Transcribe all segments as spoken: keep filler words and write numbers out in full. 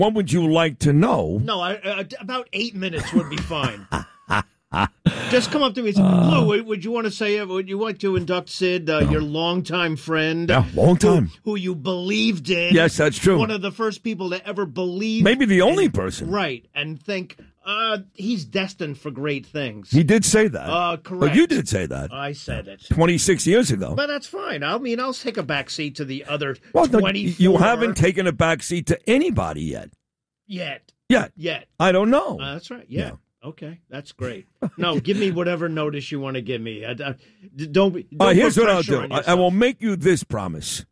What would you like to know? No, I, uh, about eight minutes would be fine. Just come up to me and say, uh, Lou, would, would you want to say, would you like to induct Sid, uh, no. your longtime friend? Yeah, long time. Who, who you believed in. Yes, that's true. One of the first people to ever believe. Maybe the only and, person. Right, and think, uh, he's destined for great things. He did say that. Uh, correct. But you did say that. I said it. twenty-six years ago. But that's fine. I mean, I'll take a back seat to the other well, twenty-four. You haven't taken a back seat to anybody yet. Yet. Yet. Yet. I don't know. Uh, that's right. Yeah. yeah. Okay, that's great. No, give me whatever notice you want to give me. I, I, don't be. Don't uh, here's what I'll do. I, I will make you this promise.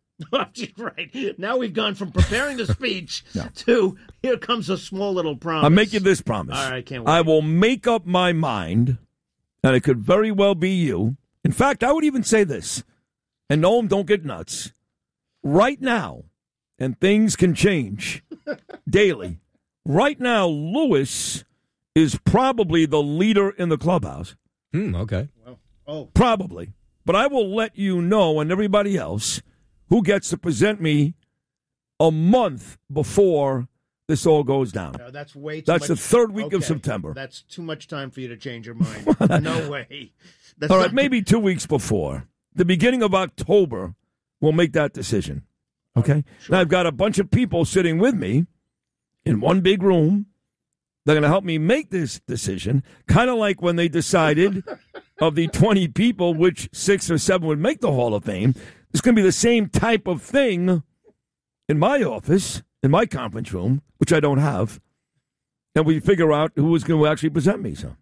Right. Now we've gone from preparing the speech no. to here comes a small little promise. I'll make you this promise. All right, I can't wait. I will make up my mind, and it could very well be you. In fact, I would even say this, and Noam, don't get nuts. Right now, and things can change daily. Right now, Lewis is probably the leader in the clubhouse. Hmm, okay. Well, oh. Probably. But I will let you know and everybody else who gets to present me a month before this all goes down. No, that's way too That's much. the third week okay. of September. That's too much time for you to change your mind. No way. That's all right, not... maybe two weeks before. The beginning of October, we'll make that decision. Okay? Sure. Now, I've got a bunch of people sitting with me in one big room. They're going to help me make this decision, kind of like when they decided of the twenty people, which six or seven would make the Hall of Fame. It's going to be the same type of thing in my office, in my conference room, which I don't have, and we figure out who is going to actually present me. So,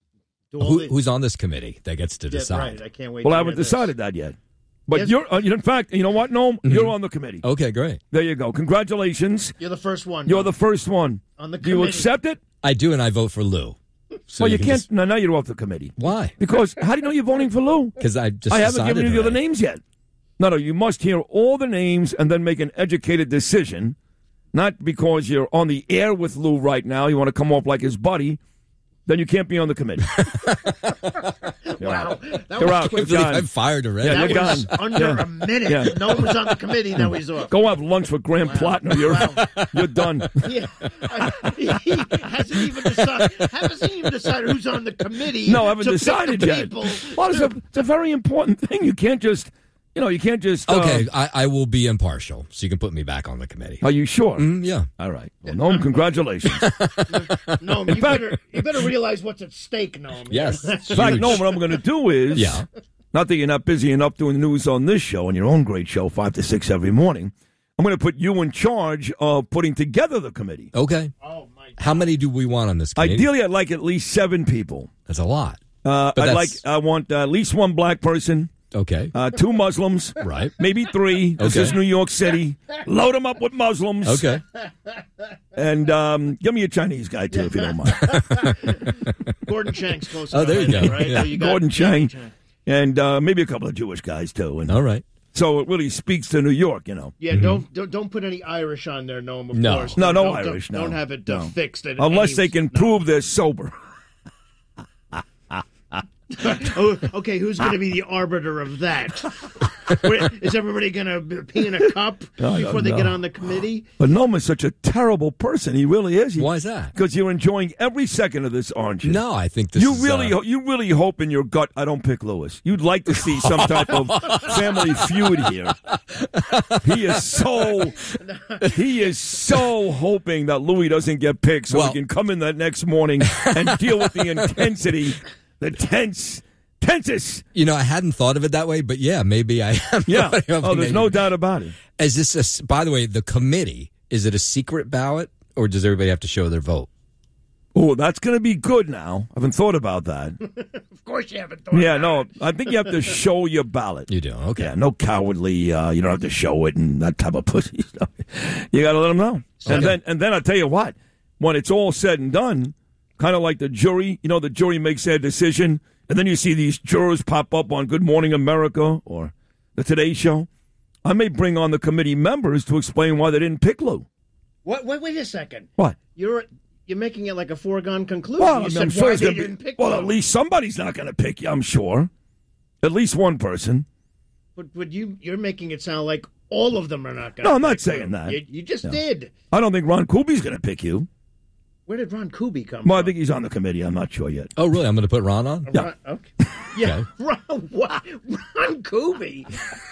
who, who's on this committee that gets to yeah, decide? Right. I can't wait. Well, to I haven't decided this. that yet. But yes. you're, uh, in fact, you know what, Noam? Mm-hmm. You're on the committee. Okay, great. There you go. Congratulations. You're the first one. You're no? the first one. On the Do committee. you accept it? I do, and I vote for Lou. So well, you, you can can't. Just... No, now you're off the committee. Why? Because how do you know you're voting for Lou? Because I just I haven't given you the other already. names yet. No, no, you must hear all the names and then make an educated decision. Not because you're on the air with Lou right now, you want to come off like his buddy, then you can't be on the committee. Wow. That You're was out. quick. You're gone. I'm fired already. Yeah, that you're was gone. under Yeah. a minute. Yeah. No one was on the committee. Now he's off. Go have lunch with Graham Wow. Plattner. You're, Wow. you're done. Yeah. I, he hasn't even decided. Hasn't even decided who's on the committee. No, I haven't to pick decided the yet. people. Well, it's a, it's a very important thing. You can't just, you know, you can't just. Okay, Uh, I, I will be impartial, so you can put me back on the committee. are you sure? Mm, yeah. All right. Well, Noam, congratulations. No, you fact- better you better realize what's at stake, Noam. Yes. In fact, Noam, what I'm going to do is, Yeah. not that you're not busy enough doing news on this show and your own great show, five to six every morning. I'm going to put you in charge of putting together the committee. Okay. Oh my God. How many do we want on this committee? Ideally, I'd like at least seven people. That's a lot. Uh, But I'd like. that's- I want uh, at least one black person. Okay. Uh, two Muslims, Right. maybe three. This Okay. is New York City. Load them up with Muslims. Okay. And um, give me a Chinese guy, too, if you don't mind. Gordon Shank's close Oh, enough, there you go. right? Yeah. So you got Gordon Chang. And uh, maybe a couple of Jewish guys, too. And All right. so it really speaks to New York, you know. Yeah, don't, don't don't put any Irish on there, Noam, of No. course. No, no Don't- Irish, Don't, no. don't have it uh, No. fixed. At Unless any- they can no. prove they're sober. Oh, okay, who's going to be the arbiter of that? Wait, is everybody going to pee in a cup I before don't they get know. on the committee? But Noman's such a terrible person. He really is. He, Why is that? Because you're enjoying every second of this, aren't you? No, I think this You is... really, uh, ho- you really hope in your gut I don't pick Lewis. You'd like to see some type of family feud here. He is so, he is so hoping that Louis doesn't get picked, so Well- he can come in that next morning and deal with the intensity, the tense, tenses. You know, I hadn't thought of it that way, but yeah, maybe I am. Yeah. thought of Oh, it there's maybe. no doubt about it. Is this a, s- by the way, the committee, is it a secret ballot or does everybody have to show their vote? Oh, that's going to be good now. I haven't thought about that. Of course you haven't thought Yeah, about no, I think you have to show your ballot. You do, okay. Yeah, no cowardly, uh, you don't have to show it and that type of pussy stuff. You got to let them know. And Okay. then and then I'll tell you what, when it's all said and done, kind of like the jury, you know, the jury makes their decision, and then you see these jurors pop up on Good Morning America or the Today Show. I may bring on the committee members to explain why they didn't pick Lou. What, wait, wait a second. What? You're you're making it like a foregone conclusion. Well, you I mean, said I'm sure why it's they gonna be- didn't pick well, Lou. at least somebody's not going to pick you, I'm sure. At least one person. But, but you, you're making it sound like All of them are not going to No, I'm not saying that. You, you just No. did. I don't think Ron Kuby's going to pick you. Where did Ron Kuby come Well, from? I think he's on the committee. I'm not sure yet. Oh, really? I'm going to put Ron on? Yeah. Ron, okay. Yeah, Okay. Ron, what? Ron Kuby.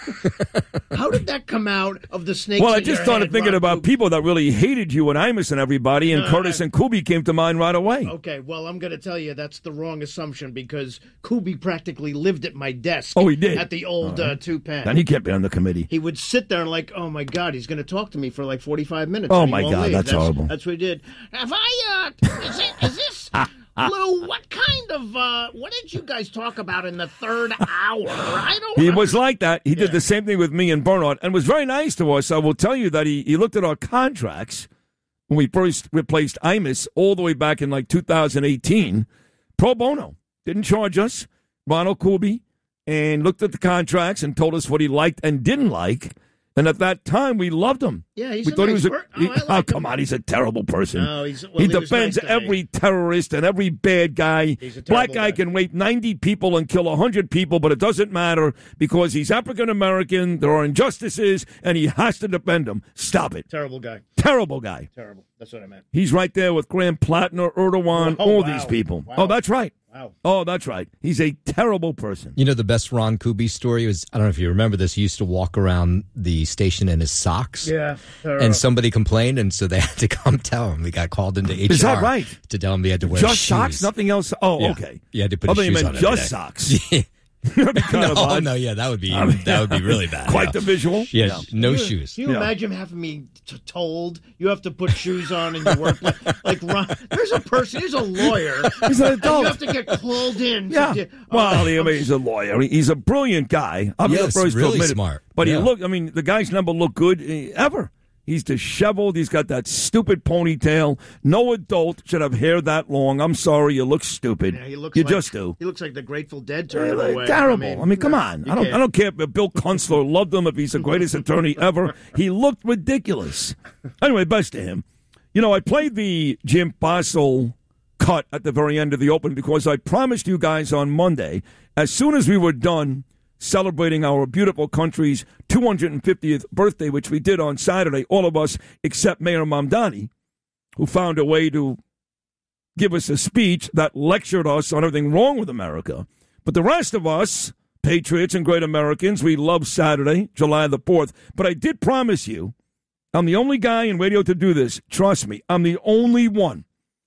How did that come out of the snakes? Well, I in just your started head, thinking Ron about Kuby? people that really hated you and Imus and everybody, and No, Curtis I- and Kuby came to mind right away. Okay, well, I'm going to tell you that's the wrong assumption because Kuby practically lived at my desk. Oh, he did? At the old uh, two-pen. And he can't be on the committee. He would sit there like, oh, my God, he's going to talk to me for like forty-five minutes. Oh, and he my won't God, leave. that's horrible. That's what he did. Have I, uh, is, it, is this, Lou, what kind of, uh, what did you guys talk about in the third hour? I don't He was like that. He did Yeah. the same thing with me and Bernard and was very nice to us. I will tell you that he, he looked at our contracts when we first replaced Imus all the way back in like two thousand eighteen. Pro bono. Didn't charge us. Ronald Kuby. And looked at the contracts and told us what he liked and didn't like. And at that time, we loved him. Yeah, he's we a thought nice he was a. per- oh, he- I like oh, come him. on, he's a terrible person. No, he's, well, he he was defends nice to me. every terrorist and every bad guy. He's a terrible Black guy guy. can rape ninety people and kill one hundred people, but it doesn't matter because he's African American. There are injustices, and he has to defend them. Stop it. Terrible guy. Terrible guy. Terrible. That's what I meant. He's right there with Graham Plattner, Erdogan, Oh, all wow. these people. Wow. Oh, that's right. Wow. Oh, that's right. He's a terrible person. You know, the best Ron Kuby story was, I don't know if you remember this, he used to walk around the station in his socks. Yeah. And somebody complained, and so they had to come tell him. He got called into H R. Is that right? To tell him he had to wear Just shoes. socks, nothing else? Oh, Yeah. okay. You had to put I his thought you shoes meant on every just day. socks. Yeah. That'd be kind no, of odd. no, yeah, that would be that would be really bad. Quite yeah. the visual. Yeah, Yeah. no Can you- shoes. Can you Yeah. imagine having me t- told you have to put shoes on in your workplace? Like, Ron, there's a person, he's a lawyer. He's an and adult. you have to get called in. to Yeah. di- Well, uh, I mean, he's a lawyer. He's a brilliant guy. I'm Yes, the first really to admit smart. it. But Yeah. he look. I mean, the guy's never looked good eh, ever. He's disheveled. He's got that stupid ponytail. No adult should have hair that long. I'm sorry, you look stupid. yeah, he looks you like, just do. He looks like the Grateful Dead Eh, turned him away. Terrible. I mean, come on. you I don't. can't. I don't care if Bill Kunstler loved him. If he's the greatest attorney ever, he looked ridiculous. Anyway, best to him. You know, I played the Jim Bossel cut at the very end of the Open because I promised you guys on Monday, as soon as we were done celebrating our beautiful country's two hundred fiftieth birthday, which we did on Saturday, all of us except Mayor Mamdani, who found a way to give us a speech that lectured us on everything wrong with America. But the rest of us, patriots and great Americans, we love Saturday, July the fourth. But I did promise you, I'm the only guy in radio to do this. Trust me, I'm the only one.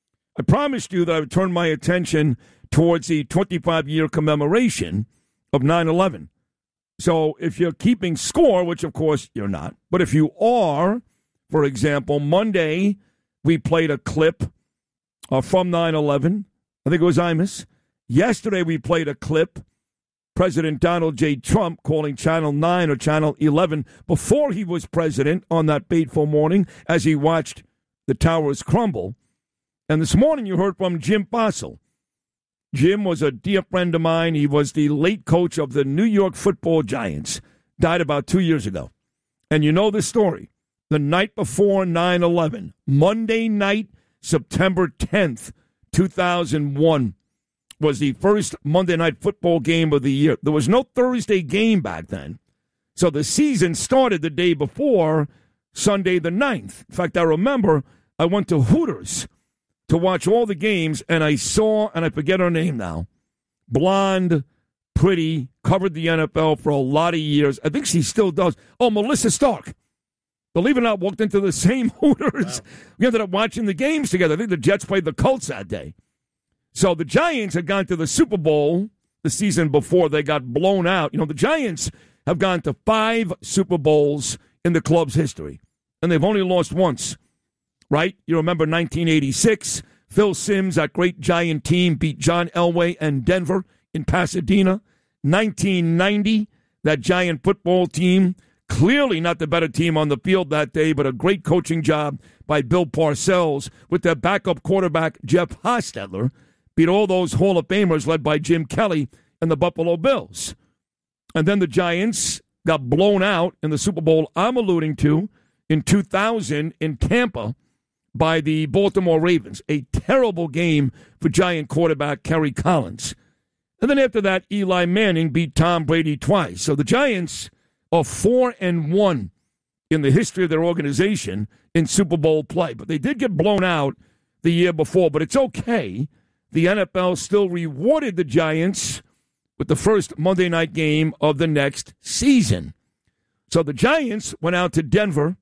I promised you that I would turn my attention towards the twenty-five-year commemoration of nine eleven. So if you're keeping score, which of course you're not, but if you are, for example, Monday we played a clip uh, from nine eleven. I think it was Imus. Yesterday we played a clip, President Donald J. Trump calling Channel nine or Channel eleven before he was president on that fateful morning as he watched the towers crumble. And this morning you heard from Jim Bossel. Jim was a dear friend of mine. He was the late coach of the New York Football Giants. Died about two years ago. And you know the story. The night before nine eleven, Monday night, September tenth, two thousand one, was the first Monday night football game of the year. There was no Thursday game back then. So the season started the day before Sunday the ninth. In fact, I remember I went to Hooters to watch all the games, and I saw, and I forget her name now, blonde, pretty, covered the N F L for a lot of years. I think she still does. Oh, Melissa Stark. Believe it or not, walked into the same Hooters. Wow. We ended up watching the games together. I think the Jets played the Colts that day. So the Giants had gone to the Super Bowl the season before they got blown out. You know, the Giants have gone to five Super Bowls in the club's history, and they've only lost once. Right? You remember nineteen eighty-six, Phil Simms, that great Giant team, beat John Elway and Denver in Pasadena. nineteen ninety, that Giant football team, clearly not the better team on the field that day, but a great coaching job by Bill Parcells with their backup quarterback, Jeff Hostetler, beat all those Hall of Famers led by Jim Kelly and the Buffalo Bills. And then the Giants got blown out in the Super Bowl I'm alluding to in two thousand in Tampa by the Baltimore Ravens. A terrible game for Giant quarterback Kerry Collins. And then after that, Eli Manning beat Tom Brady twice. So the Giants are four and one in the history of their organization in Super Bowl play. But they did get blown out the year before, but it's okay. The N F L still rewarded the Giants with the first Monday night game of the next season. So the Giants went out to Denver,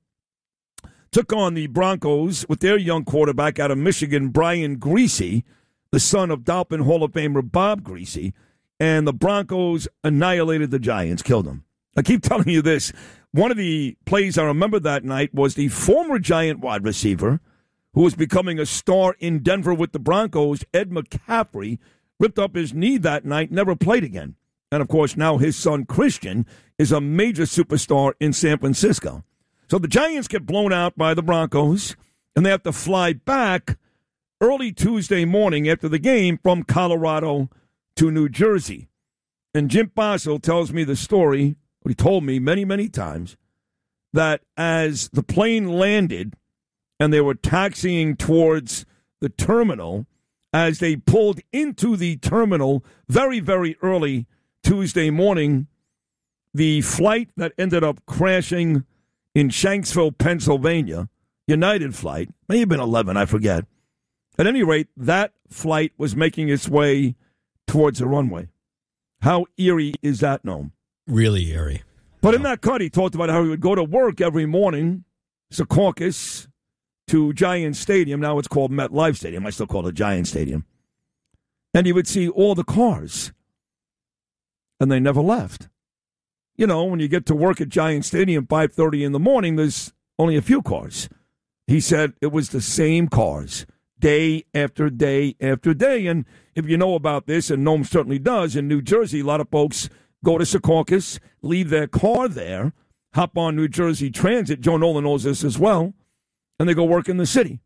took on the Broncos with their young quarterback out of Michigan, Brian Griese, the son of Dolphin Hall of Famer Bob Griese, and the Broncos annihilated the Giants, killed them. I keep telling you this. One of the plays I remember that night was the former Giant wide receiver who was becoming a star in Denver with the Broncos, Ed McCaffrey, ripped up his knee that night, never played again. And, of course, now his son Christian is a major superstar in San Francisco. So the Giants get blown out by the Broncos, and they have to fly back early Tuesday morning after the game from Colorado to New Jersey. And Jim Fassel tells me the story, what he told me many, many times, that as the plane landed and they were taxiing towards the terminal, as they pulled into the terminal very, very early Tuesday morning, the flight that ended up crashing in Shanksville, Pennsylvania, United flight, may have been eleven, I forget. At any rate, that flight was making its way towards the runway. How eerie is that, Noam? Really eerie. But in that cut, he talked about how he would go to work every morning, Secaucus, to Giant Stadium. Now it's called MetLife Stadium. I still call it Giant Stadium. And he would see all the cars. And they never left. You know, when you get to work at Giant Stadium five thirty in the morning, there's only a few cars. He said it was the same cars day after day after day. And if you know about this, and Noam certainly does, in New Jersey, a lot of folks go to Secaucus, leave their car there, hop on New Jersey Transit. Joe Nolan knows this as well. And they go work in the city.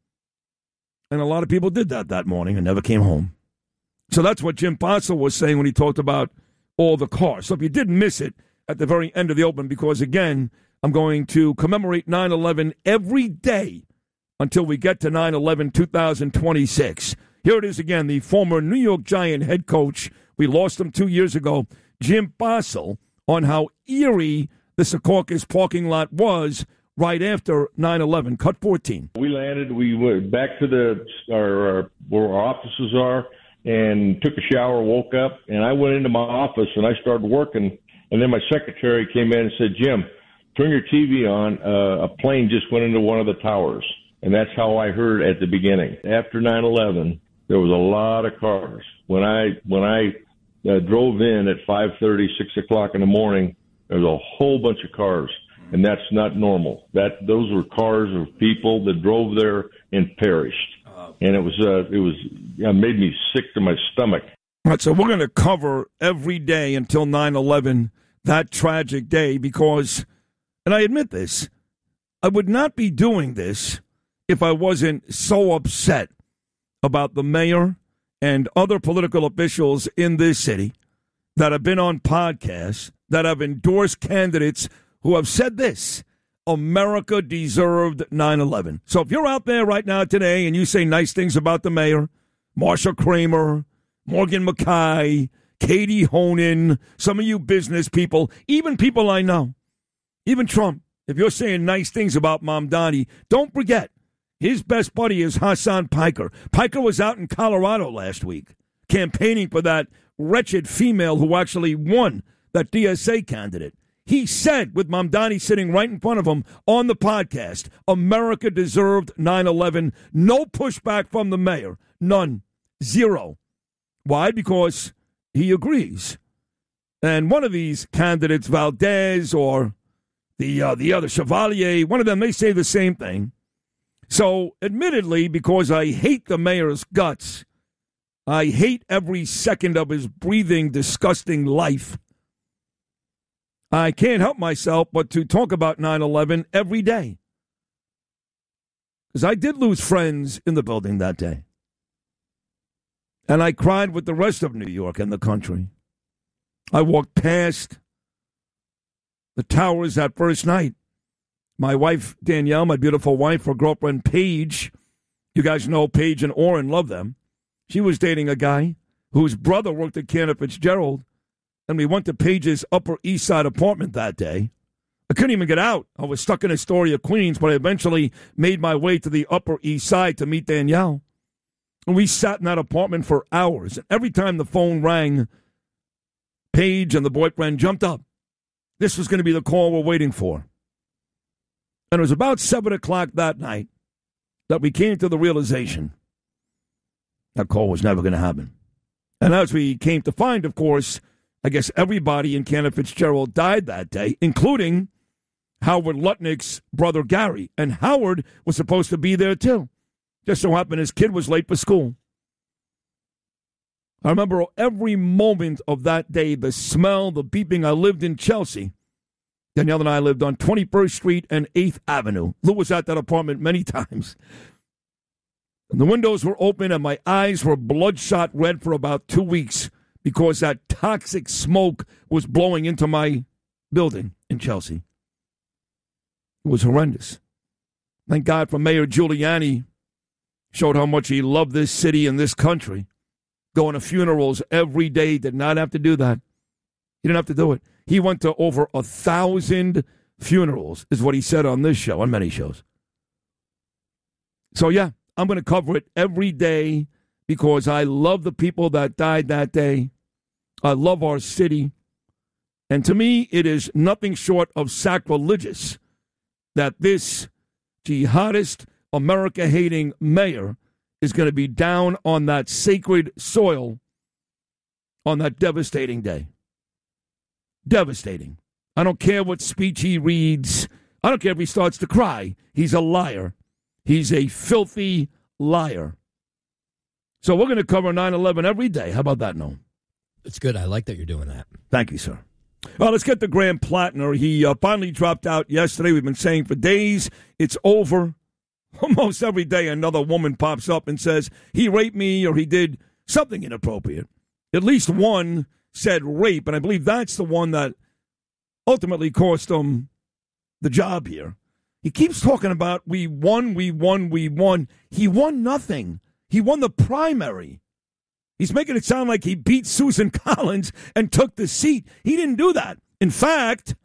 And a lot of people did that that morning and never came home. So that's what Jim Fassel was saying when he talked about all the cars. So if you did miss it at the very end of the open, because, again, I'm going to commemorate nine eleven every day until we get to nine eleven twenty twenty-six. Here it is again, the former New York Giant head coach. We lost him two years ago, Jim Fassel, on how eerie the Secaucus parking lot was right after nine eleven. Cut fourteen. We landed. We went back to the our, our where our offices are, and took a shower, woke up, and I went into my office and I started working. And then my secretary came in and said, "Jim, turn your T V on. Uh, a plane just went into one of the towers." And that's how I heard at the beginning. After nine eleven, there was a lot of cars. When I when I uh, drove in at five thirty, six o'clock in the morning, there was a whole bunch of cars. And that's not normal. That those were cars of people that drove there and perished, and it was uh, it was it made me sick to my stomach. All right, so we're going to cover every day until nine eleven, that tragic day, because, and I admit this, I would not be doing this if I wasn't so upset about the mayor and other political officials in this city that have been on podcasts, that have endorsed candidates who have said this: America deserved nine eleven. So if you're out there right now today and you say nice things about the mayor, Marsha Kramer, Morgan McKay, Katie Honan, some of you business people, even people I know, even Trump, if you're saying nice things about Mamdani, don't forget, his best buddy is Hassan Piker. Piker was out in Colorado last week campaigning for that wretched female who actually won, that D S A candidate. He said, with Mamdani sitting right in front of him on the podcast, America deserved nine eleven. No pushback from the mayor. None. Zero. Why? Because he agrees. And one of these candidates, Valdez or the uh, the other Chevalier, one of them, they say the same thing. So, admittedly, because I hate the mayor's guts, I hate every second of his breathing, disgusting life, I can't help myself but to talk about nine eleven every day. Because I did lose friends in the building that day. And I cried with the rest of New York and the country. I walked past the towers that first night. My wife, Danielle, my beautiful wife, her girlfriend, Paige. You guys know Paige and Orrin, love them. She was dating a guy whose brother worked at Cantor Fitzgerald. And we went to Paige's Upper East Side apartment that day. I couldn't even get out. I was stuck in Astoria, Queens, but I eventually made my way to the Upper East Side to meet Danielle. And we sat in that apartment for hours. And every time the phone rang, Paige and the boyfriend jumped up. This was going to be the call we're waiting for. And it was about seven o'clock that night that we came to the realization that call was never going to happen. And as we came to find, of course, I guess everybody in Cantor Fitzgerald died that day, including Howard Lutnick's brother Gary. And Howard was supposed to be there too. Just so happened his kid was late for school. I remember every moment of that day, the smell, the beeping. I lived in Chelsea. Danielle and I lived on twenty-first Street and eighth Avenue. Lou was at that apartment many times. And the windows were open and my eyes were bloodshot red for about two weeks because that toxic smoke was blowing into my building in Chelsea. It was horrendous. Thank God for Mayor Giuliani. Showed how much he loved this city and this country. Going to funerals every day, did not have to do that. He didn't have to do it. He went to over a thousand funerals, is what he said on this show, on many shows. So, yeah, I'm going to cover it every day because I love the people that died that day. I love our city. And to me, it is nothing short of sacrilegious that this jihadist, America-hating mayor is going to be down on that sacred soil on that devastating day. Devastating. I don't care what speech he reads. I don't care if he starts to cry. He's a liar. He's a filthy liar. So we're going to cover nine eleven every day. How about that, Noam? It's good. I like that you're doing that. Thank you, sir. Well, let's get to Graham Plattner. He uh, finally dropped out yesterday. We've been saying for days it's over. Almost every day another woman pops up and says, he raped me or he did something inappropriate. At least one said rape, and I believe that's the one that ultimately cost him the job here. He keeps talking about we won, we won, we won. He won nothing. He won the primary. He's making it sound like he beat Susan Collins and took the seat. He didn't do that. In fact,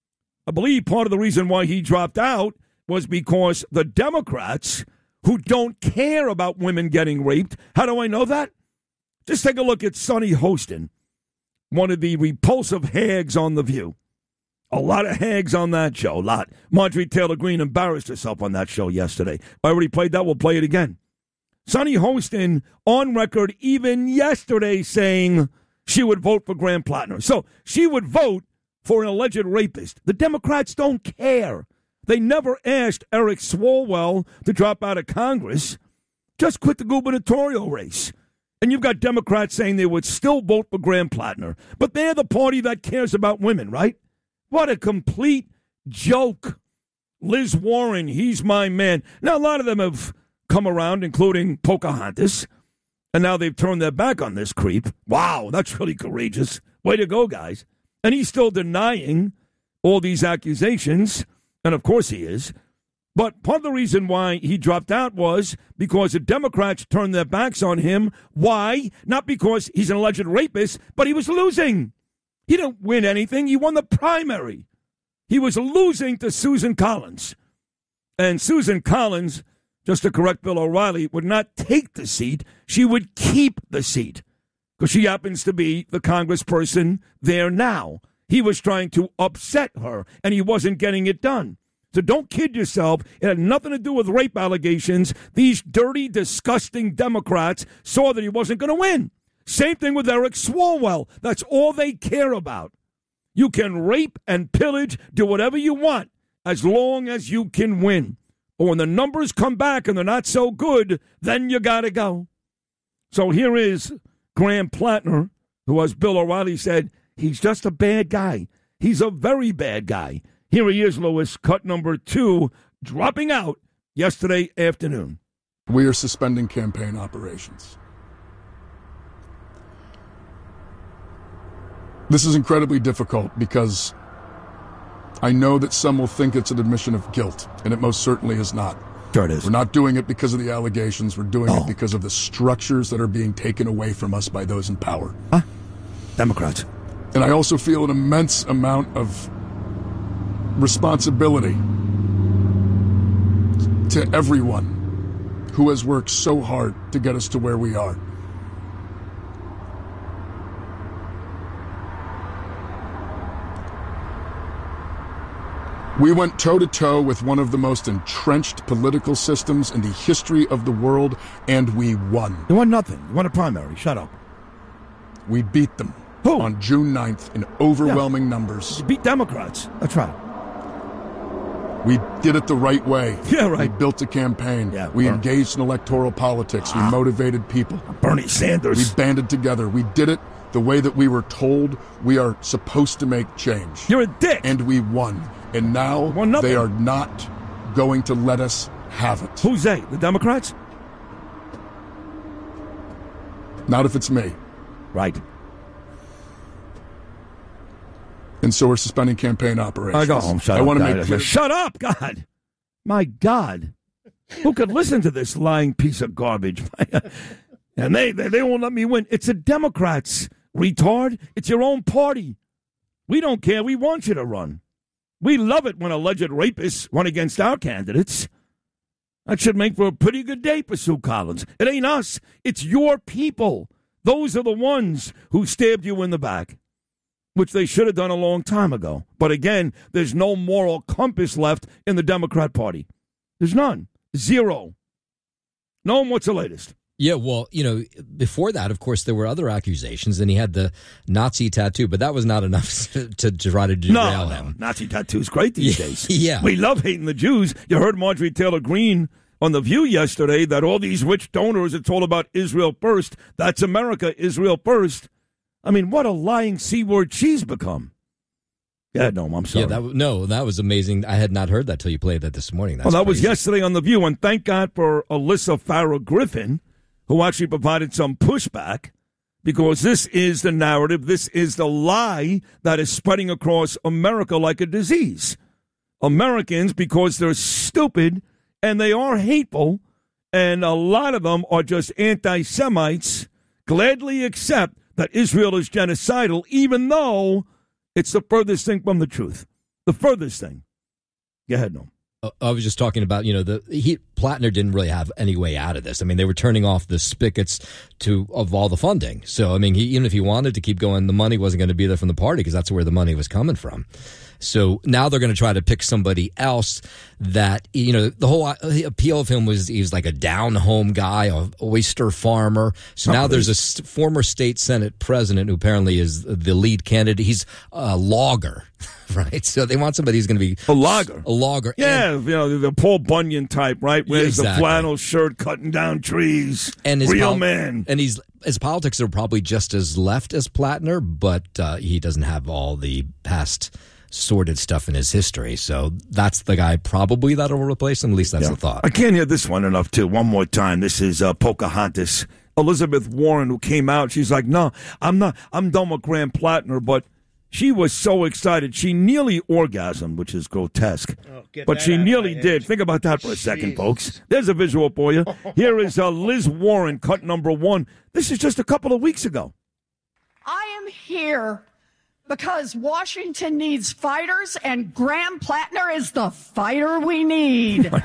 I believe part of the reason why he dropped out was because the Democrats, who don't care about women getting raped, how do I know that? Just take a look at Sonny Hostin, one of the repulsive hags on The View. A lot of hags on that show, a lot. Marjorie Taylor Greene embarrassed herself on that show yesterday. I already played that, we'll play it again. Sonny Hostin on record even yesterday saying she would vote for Graham Plattner. So she would vote for an alleged rapist. The Democrats don't care. They never asked Eric Swalwell to drop out of Congress. Just quit the gubernatorial race. And you've got Democrats saying they would still vote for Graham Plattner. But they're the party that cares about women, right? What a complete joke. Liz Warren, he's my man. Now, a lot of them have come around, including Pocahontas. And now they've turned their back on this creep. Wow, that's really courageous. Way to go, guys. And he's still denying all these accusations. And of course he is. But part of the reason why he dropped out was because the Democrats turned their backs on him. Why? Not because he's an alleged rapist, but he was losing. He didn't win anything. He won the primary. He was losing to Susan Collins. And Susan Collins, just to correct Bill O'Reilly, would not take the seat. She would keep the seat because she happens to be the congressperson there now. He was trying to upset her, and he wasn't getting it done. So don't kid yourself. It had nothing to do with rape allegations. These dirty, disgusting Democrats saw that he wasn't going to win. Same thing with Eric Swalwell. That's all they care about. You can rape and pillage, do whatever you want, as long as you can win. But when the numbers come back and they're not so good, then you got to go. So here is Graham Plattner, who, as Bill O'Reilly said, he's just a bad guy. He's a very bad guy. Here he is, Lewis, cut number two, dropping out yesterday afternoon. We are suspending campaign operations. This is incredibly difficult because I know that some will think it's an admission of guilt, and it most certainly is not. Sure it is. We're not doing it because of the allegations. We're doing oh. it because of the structures that are being taken away from us by those in power. Huh? Democrats. And I also feel an immense amount of responsibility to everyone who has worked so hard to get us to where we are. We went toe-to-toe with one of the most entrenched political systems in the history of the world, and we won. You won nothing. You won a primary. Shut up. We beat them Who? on June ninth in overwhelming yeah. numbers. You beat Democrats. That's right. We did it the right way. Yeah, right. We built a campaign. Yeah, we Bernie. engaged in electoral politics. Ah. We motivated people. Bernie Sanders. We banded together. We did it the way that we were told we are supposed to make change. You're a dick. And we won. And now Won nothing. they are not going to let us have it. Who's they? The Democrats? Not if it's me. Right. And so we're suspending campaign operations. I go home. Shut I up. want to God. make clear. Shut up, God. My God. Who could listen to this lying piece of garbage? And they, they, they won't let me win. It's the Democrats, retard. It's your own party. We don't care. We want you to run. We love it when alleged rapists run against our candidates. That should make for a pretty good day for Sue Collins. It ain't us. It's your people. Those are the ones who stabbed you in the back, which they should have done a long time ago. But again, there's no moral compass left in the Democrat Party. There's none. Zero. No one, what's the latest? Yeah, well, you know, before that, of course, there were other accusations, and he had the Nazi tattoo, but that was not enough to, to try to derail no, him. No, Nazi tattoo's great these yeah, days. Yeah. We love hating the Jews. You heard Marjorie Taylor Greene on The View yesterday that all these rich donors, it's all about Israel first. That's America, Israel first. I mean, what a lying C-word she's become. Yeah, no, I'm sorry. Yeah, that, no, that was amazing. I had not heard that till you played that this morning. That's well, that crazy. was yesterday on The View, and thank God for Alyssa Farah Griffin, who actually provided some pushback, because this is the narrative, this is the lie that is spreading across America like a disease. Americans, because they're stupid and they are hateful, and a lot of them are just anti-Semites, gladly accept that Israel is genocidal, even though it's the furthest thing from the truth. The furthest thing. Go ahead, Noam. I was just talking about, you know, the he, Plattner didn't really have any way out of this. I mean, they were turning off the spigots to of all the funding. So, I mean, he, even if he wanted to keep going, the money wasn't going to be there from the party because that's where the money was coming from. So now they're going to try to pick somebody else that, you know, the whole appeal of him was he was like a down-home guy, an oyster farmer. So now there's a st- former state Senate president who apparently is the lead candidate. He's a logger, right? So they want somebody who's going to be a logger. A logger. Yeah, and, you know, the Paul Bunyan type, right? Wears exactly. the flannel shirt, cutting down trees. And his real pol- man. And he's his politics are probably just as left as Plattner, but uh, he doesn't have all the past sordid stuff in his history. So that's the guy probably that'll replace him. At least that's yeah. the thought. I can't hear this one enough, too. One more time. This is uh, Pocahontas. Elizabeth Warren, who came out, she's like, no, I'm not. I'm done with Graham Plattner, but she was so excited. She nearly orgasmed, which is grotesque. Oh, but she nearly did. Think about that for a second, Jeez. folks. There's a visual for you. Here is uh, Liz Warren, cut number one. This is just a couple of weeks ago. I am here because Washington needs fighters, and Graham Plattner is the fighter we need. You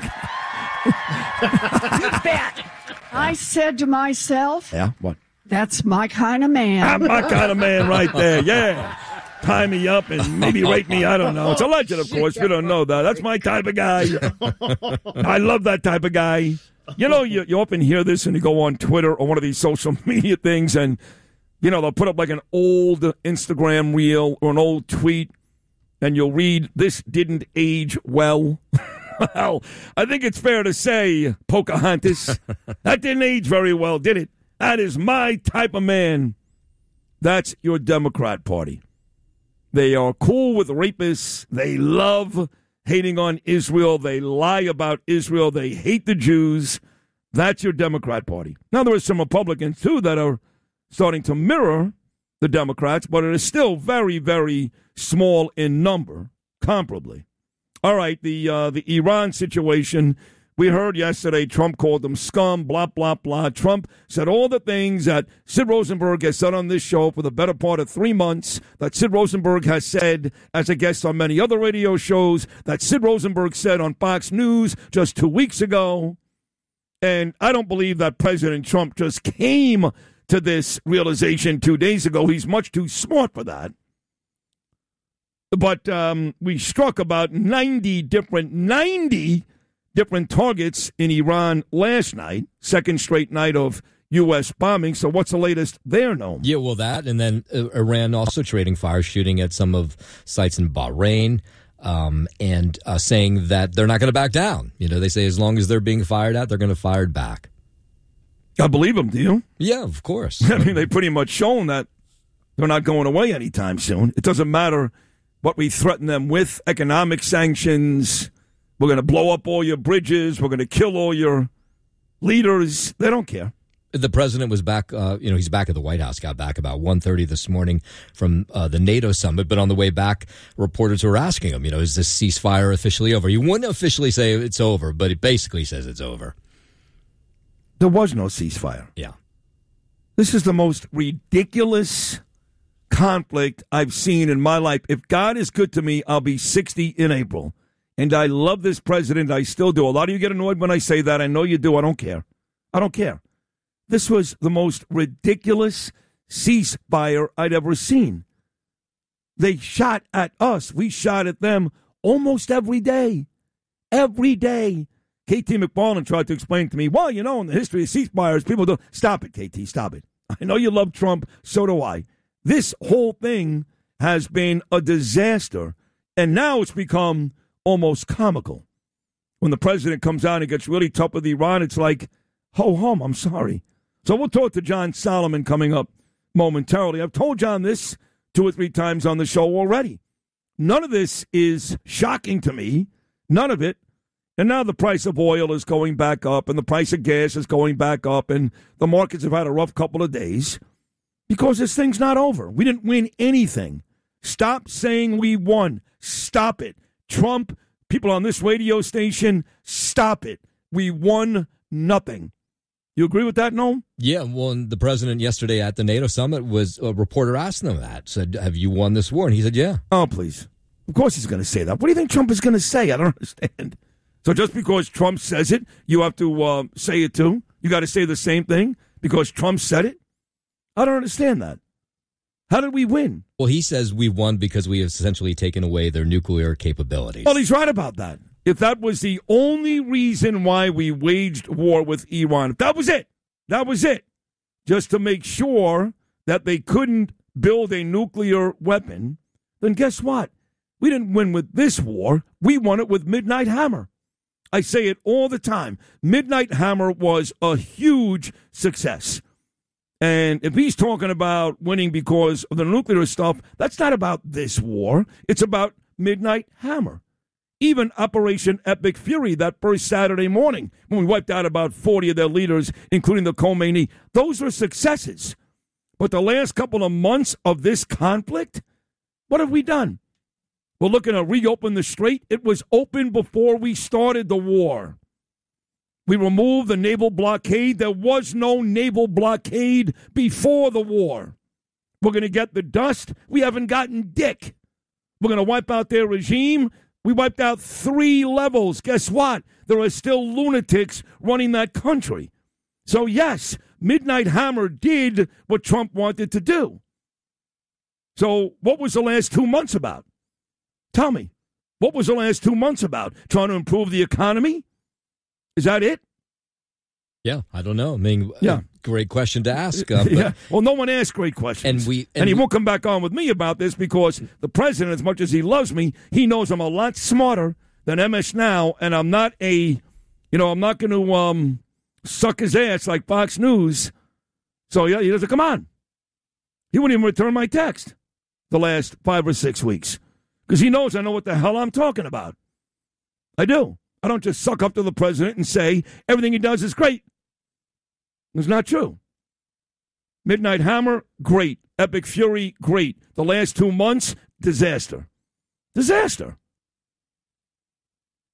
bet. I said to myself, yeah, what? That's my kind of man. I'm my kind of man right there, yeah. Tie me up and maybe rape me, I don't know. It's a legend, of course. You don't know that. That's my type of guy. I love that type of guy. You know, you, you often hear this and you go on Twitter or one of these social media things and, you know, they'll put up like an old Instagram reel or an old tweet and you'll read, this didn't age well. Well, I think it's fair to say, Pocahontas, that didn't age very well, did it? That is my type of man. That's your Democrat Party. They are cool with rapists. They love hating on Israel. They lie about Israel. They hate the Jews. That's your Democrat Party. Now, there are some Republicans, too, that are starting to mirror the Democrats, but it is still very, very small in number, comparably. All right, the uh, the Iran situation, We heard yesterday Trump called them scum, blah, blah, blah. Trump said all the things that Sid Rosenberg has said on this show for the better part of three months, that Sid Rosenberg has said as a guest on many other radio shows, that Sid Rosenberg said on Fox News just two weeks ago. And I don't believe that President Trump just came to this realization two days ago. He's much too smart for that. But um, we struck about ninety different, ninety different targets in Iran last night, second straight night of U S bombing. So what's the latest there, Noam? Yeah, well, that, and then uh, Iran also trading fire, shooting at some of sites in Bahrain, um, and uh, saying that they're not going to back down. You know, they say as long as they're being fired at, they're going to fire back. I believe them, do you? Yeah, of course. I mean, they've pretty much shown that they're not going away anytime soon. It doesn't matter what we threaten them with, economic sanctions. We're going to blow up all your bridges. We're going to kill all your leaders. They don't care. The president was back, uh, you know, he's back at the White House, got back about one thirty this morning from uh, the NATO summit. But on the way back, reporters were asking him, you know, is this ceasefire officially over? He wouldn't officially say it's over, but it basically says it's over. There was no ceasefire. Yeah. This is the most ridiculous conflict I've seen in my life. If God is good to me, I'll be sixty in April. And I love this president. I still do. A lot of you get annoyed when I say that. I know you do. I don't care. I don't care. This was the most ridiculous ceasefire I'd ever seen. They shot at us. We shot at them almost every day. Every day. K T McFarland tried to explain to me, well, you know, in the history of ceasefires, people don't. Stop it, K T. Stop it. I know you love Trump. So do I. This whole thing has been a disaster. And now it's become almost comical. When the president comes out and gets really tough with Iran, it's like, ho hum, I'm sorry. So we'll talk to John Solomon coming up momentarily. I've told John this two or three times on the show already. None of this is shocking to me. None of it. And now the price of oil is going back up and the price of gas is going back up and the markets have had a rough couple of days because this thing's not over. We didn't win anything. Stop saying we won. Stop it. Trump, people on this radio station, stop it. We won nothing. You agree with that, Noam? Yeah, well, and the president yesterday at the NATO summit was, a reporter asked him that, said, have you won this war? And he said, yeah. Oh, please. Of course he's going to say that. What do you think Trump is going to say? I don't understand. So just because Trump says it, you have to uh, say it too? You got to say the same thing because Trump said it? I don't understand that. How did we win? Well, he says we won because we have essentially taken away their nuclear capabilities. Well, he's right about that. If that was the only reason why we waged war with Iran, if that was it, that was it, just to make sure that they couldn't build a nuclear weapon, then guess what? We didn't win with this war. We won it with Midnight Hammer. I say it all the time. Midnight Hammer was a huge success. And if he's talking about winning because of the nuclear stuff, that's not about this war. It's about Midnight Hammer. Even Operation Epic Fury that first Saturday morning when we wiped out about forty of their leaders, including the Khomeini, those were successes. But the last couple of months of this conflict, what have we done? We're looking to reopen the strait. It was open before we started the war. We removed the naval blockade. There was no naval blockade before the war. We're going to get the dust. We haven't gotten dick. We're going to wipe out their regime. We wiped out three levels. Guess what? There are still lunatics running that country. So, yes, Midnight Hammer did what Trump wanted to do. So what was the last two months about? Tell me, what was the last two months about? Trying to improve the economy? Is that it? Yeah, I don't know. I mean, yeah. Great question to ask. Uh, but, yeah. Well, no one asks great questions. And we and, and he we, won't come back on with me about this because the president, as much as he loves me, he knows I'm a lot smarter than M S Now, and I'm not a, you know, I'm not going to um, suck his ass like Fox News. So, yeah, he doesn't, come on. He wouldn't even return my text the last five or six weeks because he knows I know what the hell I'm talking about. I do. I don't just suck up to the president and say everything he does is great. It's not true. Midnight Hammer, great. Epic Fury, great. The last two months, disaster. Disaster.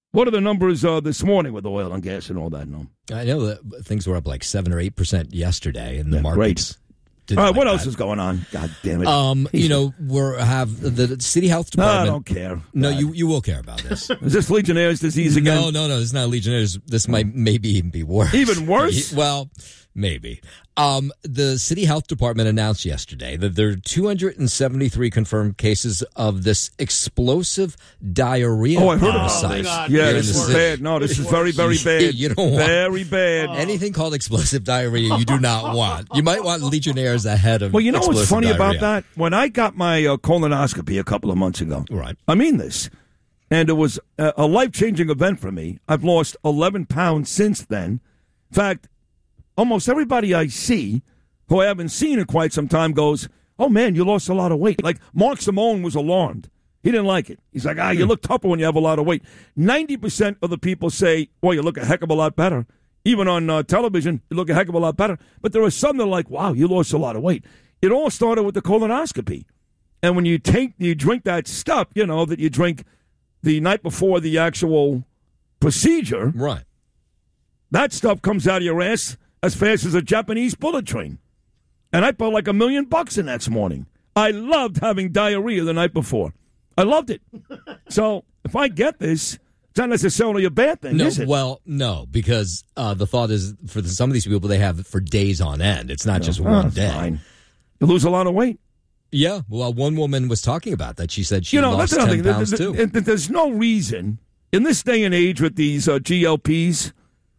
What are the numbers uh, this morning with oil and gas and all that? No, I know that things were up like seven or eight percent yesterday, and the Yeah, markets. all right, like what that. else is going on? God damn it! Um, you know, we're have the city health no, I department. don't care. No, God. you you will care about this. Is this Legionnaire's disease again? No, no, no. This is not Legionnaires. This might maybe even be worse. Even worse? Well, maybe. Um, the city health department announced yesterday that there are two hundred seventy-three confirmed cases of this explosive diarrhea. Oh, I heard about parasite this. God, Yeah, here in this the is city. bad. No, this is very, very bad. You don't want- very bad. Anything called explosive diarrhea, you do not want. You might want Legionnaires ahead of. Well, you know what's explosive funny about diarrhea. that? When I got my uh, colonoscopy a couple of months ago, Right. I mean this, and it was a, a life-changing event for me. I've lost eleven pounds since then. In fact, almost everybody I see who I haven't seen in quite some time goes, oh, man, you lost a lot of weight. Like, Mark Simone was alarmed. He didn't like it. He's like, ah, you look tougher when you have a lot of weight. ninety percent of the people say, well, you look a heck of a lot better. Even on uh, television, you look a heck of a lot better. But there are some that are like, wow, you lost a lot of weight. It all started with the colonoscopy. And when you take, you drink that stuff, you know, that you drink the night before the actual procedure, Right. that stuff comes out of your ass as fast as a Japanese bullet train. And I put like a million bucks in that morning. I loved having diarrhea the night before. I loved it. So if I get this, it's not necessarily a bad thing, No, is it? well, no, because uh, the thought is for the, some of these people, they have it for days on end. It's not just Oh, one day. fine. You lose a lot of weight. Yeah, well, one woman was talking about that. She said she You know, lost that's another ten thing. pounds There- too. there- there- There's no reason in this day and age with these uh, G L Ps.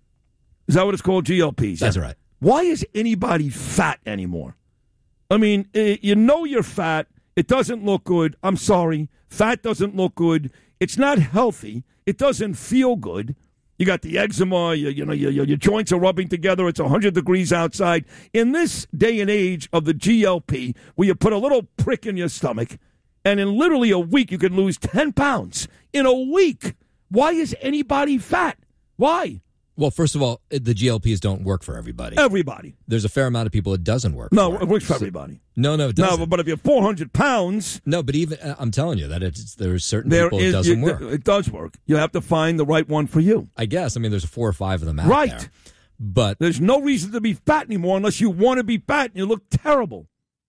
Is that what it's called? G L Ps. That's Yeah. right. Why is anybody fat anymore? I mean, eh, you know you're fat. It doesn't look good. I'm sorry. Fat doesn't look good. It's not healthy. It doesn't feel good. You got the eczema. You, you know, your, your, your joints are rubbing together. It's one hundred degrees outside. In this day and age of the G L P, where you put a little prick in your stomach, and in literally a week you can lose ten pounds. In a week. Why is anybody fat? Why? Well, first of all, the G L Ps don't work for everybody. Everybody. There's a fair amount of people it doesn't work No, for. it works for So- everybody. No, no, it No, doesn't. but, but if you're four hundred pounds, No, but even uh, I'm telling you that it's there's certain there people is it doesn't you- work. it does work. You have to find the right one for you. I guess. I mean, there's four or five of them out Right. there. But There's no reason to be fat anymore unless you want to be fat and you look terrible.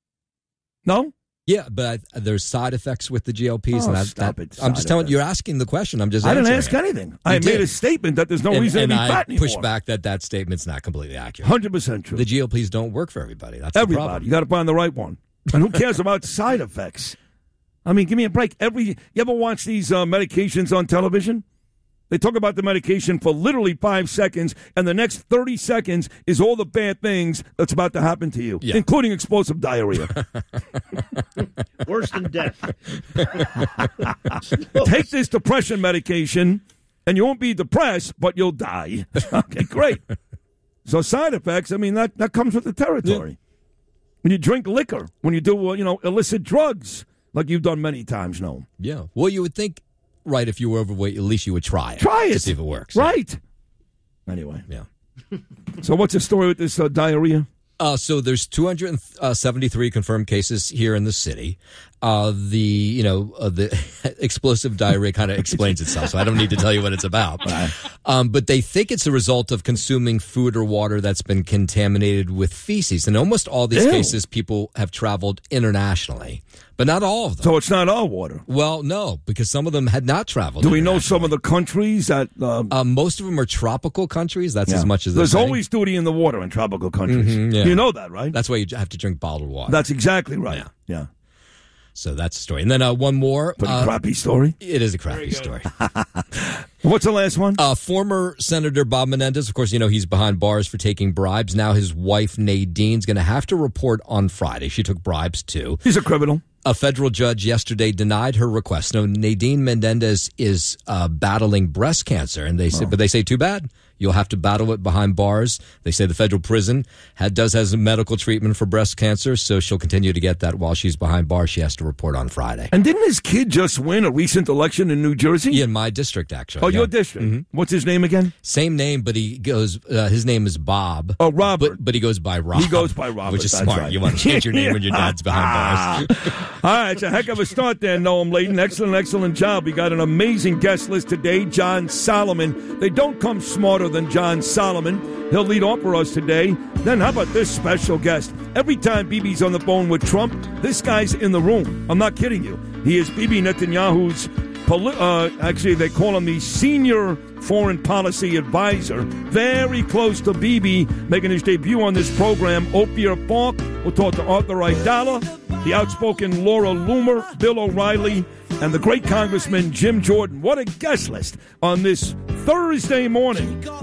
No? yeah, but I, there's side effects with the G L Ps, Oh, and that, stop that- it, I'm side just telling effects. you. You're asking the question. I'm just. I didn't answering ask it. anything. I You made did. a statement that there's no and, reason and to be I fat anymore. push back that that statement's not completely accurate. one hundred percent true. The G L Ps don't work for everybody. That's the Everybody. problem. You got to find the right one. And who cares about side effects? I mean, give me a break. Every You ever watch these uh, medications on television? They talk about the medication for literally five seconds, and the next thirty seconds is all the bad things that's about to happen to you, Yeah. including explosive diarrhea. Worse than death. Take this depression medication, and you won't be depressed, but you'll die. Okay, great. So side effects, I mean, that, that comes with the territory. When you drink liquor, when you do, uh, you know, illicit drugs, like you've done many times, no. Yeah. Well, you would think, right, if you were overweight, at least you would try it. Try it. To see if it works. Right. Anyway. Yeah. So what's the story with this uh, diarrhea? Uh, so there's two hundred seventy-three confirmed cases here in the city. Uh, the you know uh, the explosive diarrhea kind of explains itself, so I don't need to tell you what it's about. Um, but they think it's a result of consuming food or water that's been contaminated with feces. In almost all these Ew. cases, people have traveled internationally, but not all of them. So it's not our water. Well, no, because some of them had not traveled. Do we know some internationally. of the countries that... Um, Uh, most of them are tropical countries. That's as much as they're There's saying. always duty in the water in tropical countries. Mhm, yeah. You know that, right? That's why you have to drink bottled water. That's exactly right. Yeah. Yeah. So that's the story. And then uh, one more. Pretty uh, crappy story. It is a crappy story. What's the last one? Uh, former Senator Bob Menendez, of course, you know, he's behind bars for taking bribes. Now his wife, Nadine's going to have to report on Friday. She took bribes, too. He's a criminal. A federal judge yesterday denied her request. No, Nadine Menendez is uh, battling breast cancer, and they say, but they say, too bad. You'll have to battle it behind bars. They say the federal prison had, does has medical treatment for breast cancer, so she'll continue to get that while she's behind bars. She has to report on Friday. And didn't his kid just win a recent election in New Jersey? Yeah, in my district, actually. Oh, yeah. your district. Mm-hmm. What's his name again? Same name, but he goes. Uh, his name is Bob. Oh, Robert. But, but he goes by Rob. He goes by Robert, which is that's smart. right. You want to change your name when your dad's behind bars. All right, it's a heck of a start there, Noam Layden. Excellent, excellent job. We got an amazing guest list today, John Solomon. They don't come smarter than John Solomon. He'll lead off for us today. Then how about this special guest? Every time Bibi's on the phone with Trump, this guy's in the room. I'm not kidding you. He is Bibi Netanyahu's, poli- uh, actually they call him the senior foreign policy advisor. Very close to Bibi, making his debut on this program. Ophir Falk. We'll talk to Arthur Aidala, the outspoken Laura Loomer, Bill O'Reilly, and the great Congressman Jim Jordan. What a guest list on this Thursday morning.